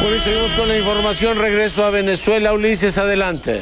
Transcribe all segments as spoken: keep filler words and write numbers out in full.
Bueno, y seguimos con la información. Regreso a Venezuela. Ulises, adelante.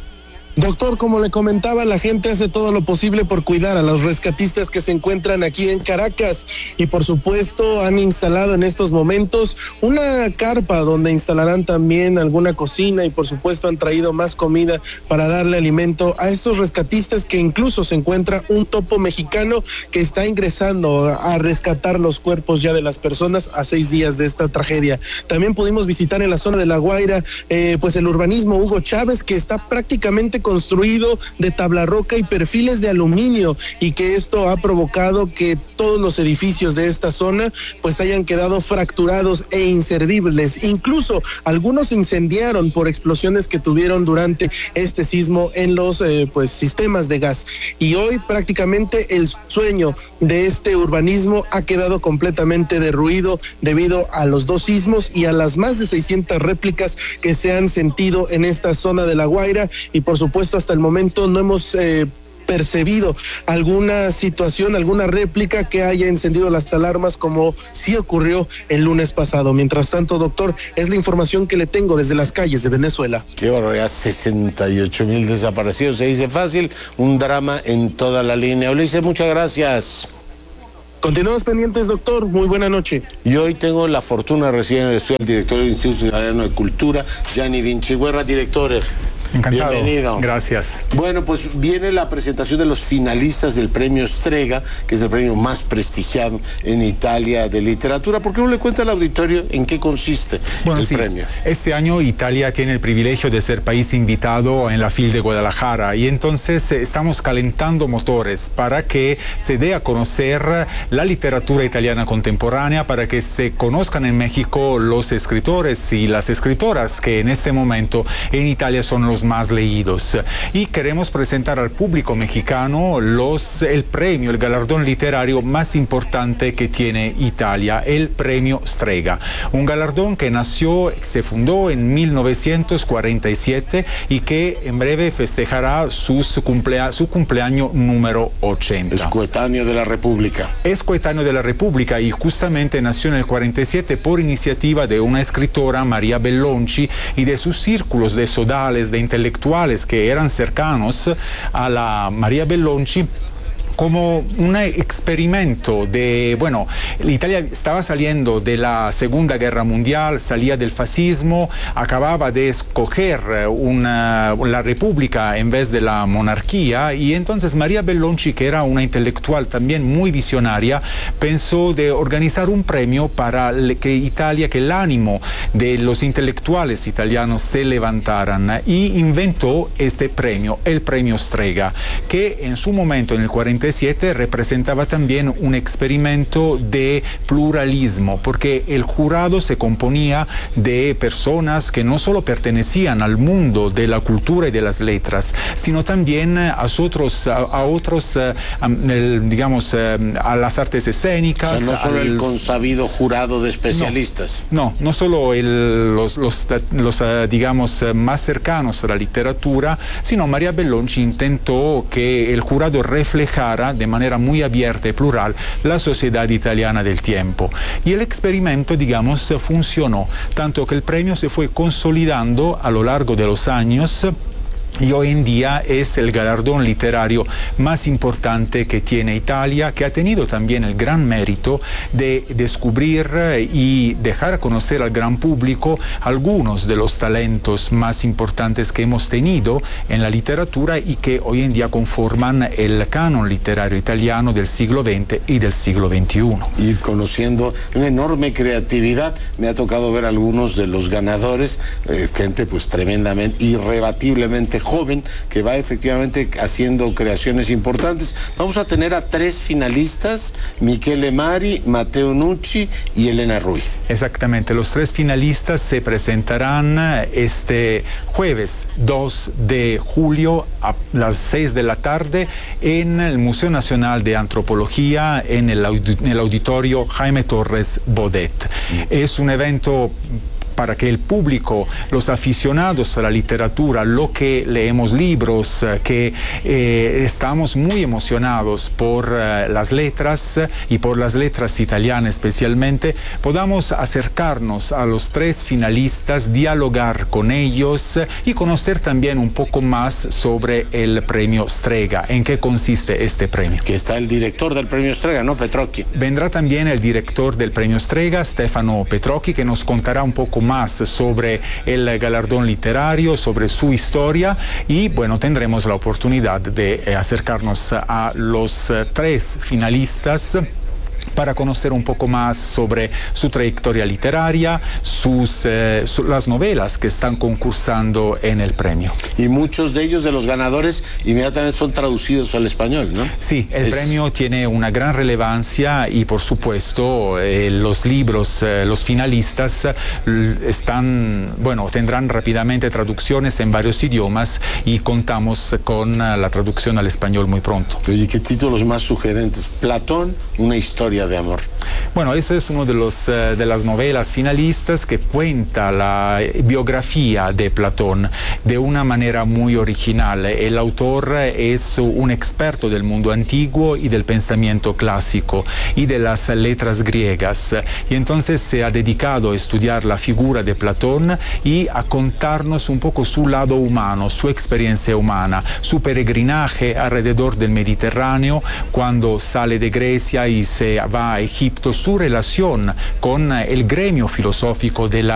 Doctor, como le comentaba, la gente hace todo lo posible por cuidar a los rescatistas que se encuentran aquí en Caracas y por supuesto han instalado en estos momentos una carpa donde instalarán también alguna cocina y por supuesto han traído más comida para darle alimento a estos rescatistas, que incluso se encuentra un topo mexicano que está ingresando a rescatar los cuerpos ya de las personas a seis días de esta tragedia. También pudimos visitar en la zona de La Guaira eh, pues el urbanismo Hugo Chávez, que está prácticamente construido de tabla roca y perfiles de aluminio, y que esto ha provocado que todos los edificios de esta zona pues hayan quedado fracturados e inservibles. Incluso algunos se incendiaron por explosiones que tuvieron durante este sismo en los eh, pues sistemas de gas. Y hoy prácticamente el sueño de este urbanismo ha quedado completamente derruido debido a los dos sismos y a las más de seiscientas réplicas que se han sentido en esta zona de La Guaira. Y por supuesto hasta el momento no hemos eh, percibido alguna situación, alguna réplica que haya encendido las alarmas como sí ocurrió el lunes pasado. Mientras tanto, doctor, es la información que le tengo desde las calles de Venezuela. Qué barbaridad, sesenta y ocho mil desaparecidos, se dice fácil, un drama en toda la línea. Ulises, muchas gracias. Continuamos pendientes, doctor. Muy buena noche. Y hoy tengo la fortuna de recibir en el estudio al director del Instituto Italiano de Cultura, Gianni Vinci Guerra, director. Encantado. Bienvenido. Gracias. Bueno, pues viene la presentación de los finalistas del premio Strega, que es el premio más prestigiado en Italia de literatura. ¿Por qué no le cuenta al auditorio en qué consiste bueno, el sí. premio? Este año Italia tiene el privilegio de ser país invitado en la F I L de Guadalajara, y entonces eh, estamos calentando motores para que se dé a conocer la literatura italiana contemporánea, para que se conozcan en México los escritores y las escritoras que en este momento en Italia son los más leídos, y queremos presentar al público mexicano los, el premio, el galardón literario más importante que tiene Italia, el premio Strega, un galardón que nació, se fundó en mil novecientos cuarenta y siete y que en breve festejará sus cumplea, su cumpleaños número ochenta. Es coetáneo de la República. Es coetáneo de la República y justamente nació en el cuarenta y siete por iniciativa de una escritora, María Bellonci, y de sus círculos de sodales, de intelectuales que eran cercanos a la María Bellonci, como un experimento de, bueno, Italia estaba saliendo de la Segunda Guerra Mundial, salía del fascismo, acababa de escoger una, la república en vez de la monarquía, y entonces María Bellonci, que era una intelectual también muy visionaria, pensó de organizar un premio para que Italia, que el ánimo de los intelectuales italianos se levantaran, y inventó este premio, el premio Strega, que en su momento, en el cuarenta y siete, representaba también un experimento de pluralismo, porque el jurado se componía de personas que no solo pertenecían al mundo de la cultura y de las letras, sino también a otros, a, a otros, a, el, digamos, a las artes escénicas. O sea, no solo al, el consabido jurado de especialistas. No, no, no solo el, los, los, los, digamos, más cercanos a la literatura, sino María Bellonci intentó que el jurado reflejara de manera muy abierta y plural la sociedad italiana del tiempo. Y el experimento, digamos, funcionó, tanto que el premio se fue consolidando a lo largo de los años, y hoy en día es el galardón literario más importante que tiene Italia, que ha tenido también el gran mérito de descubrir y dejar a conocer al gran público algunos de los talentos más importantes que hemos tenido en la literatura y que hoy en día conforman el canon literario italiano del siglo veinte y del siglo veintiuno. Ir conociendo una enorme creatividad. Me ha tocado ver algunos de los ganadores, eh, gente pues tremendamente, irrebatiblemente joven, que va efectivamente haciendo creaciones importantes. Vamos a tener a tres finalistas: Michele Mari, Matteo Nucci y Elena Rui. Exactamente, los tres finalistas se presentarán este jueves dos de julio a las seis de la tarde en el Museo Nacional de Antropología, en el, auditorio Jaime Torres Bodet. Mm. Es un evento para que el público, los aficionados a la literatura, lo que leemos libros, que eh, estamos muy emocionados por eh, las letras y por las letras italianas especialmente, podamos acercarnos a los tres finalistas, dialogar con ellos y conocer también un poco más sobre el premio Strega. ¿En qué consiste este premio? Que está el director del premio Strega, ¿no? Petrocchi. Vendrá también el director del premio Strega, Stefano Petrocchi, que nos contará un poco más sobre el galardón literario, sobre su historia y bueno, tendremos la oportunidad de eh, acercarnos a los eh, tres finalistas para conocer un poco más sobre su trayectoria literaria, sus, eh, su, las novelas que están concursando en el premio. Y muchos de ellos, de los ganadores, inmediatamente son traducidos al español, ¿no? Sí, el es... premio tiene una gran relevancia y por supuesto eh, los libros, eh, los finalistas eh, están, bueno, tendrán rápidamente traducciones en varios idiomas y contamos con uh, la traducción al español muy pronto. Oye, ¿qué títulos más sugerentes? Platón, una historia de amor. Bueno, ese es uno de, los, uh, de las novelas finalistas que cuenta la biografía de Platón de una manera muy original. El autor es un experto del mundo antiguo y del pensamiento clásico y de las letras griegas, y entonces se ha dedicado a estudiar la figura de Platón y a contarnos un poco su lado humano, su experiencia humana, su peregrinaje alrededor del Mediterráneo cuando sale de Grecia y se va a Egipto, su relación con el gremio filosófico de la